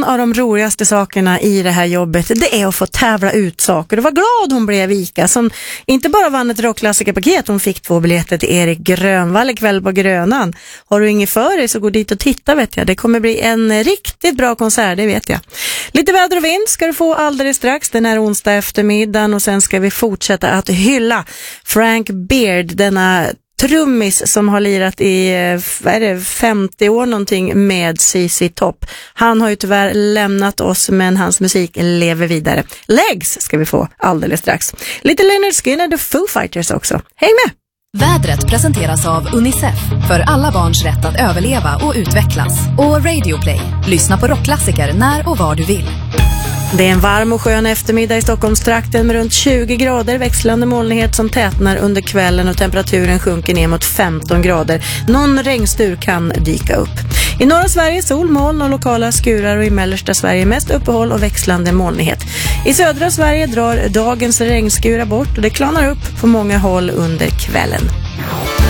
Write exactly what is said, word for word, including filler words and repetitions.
av de roligaste sakerna i det här jobbet, det är att få tävla ut saker. Och vad glad hon blev, Vika, som inte bara vann ett rockklassikerpaket, hon fick två biljetter till Erik Grönvall ikväll på Grönan. Har du inget för dig så gå dit och titta, vet jag. Det kommer bli en riktigt bra konsert, det vet jag. Lite väder och vind ska du få alldeles strax den här onsdag eftermiddagen, och sen ska vi fortsätta att hylla Frank Beard, denna trummis som har lirat i vad är det, femtio år någonting med C C Top. Han har ju tyvärr lämnat oss, men hans musik lever vidare. Legs ska vi få alldeles strax. Lite Leonard Skinner, The Foo Fighters också. Häng med! Vädret presenteras av Unicef, för alla barns rätt att överleva och utvecklas. Och Radio Play. Lyssna på rockklassiker när och var du vill. Det är en varm och skön eftermiddag i Stockholmstrakten med runt tjugo grader, växlande molnighet som tätnar under kvällen och temperaturen sjunker ner mot femton grader. Någon regnstur kan dyka upp. I norra Sverige sol, moln och lokala skurar, och i mellersta Sverige mest uppehåll och växlande molnighet. I södra Sverige drar dagens regnskurar bort och det klanar upp på många håll under kvällen.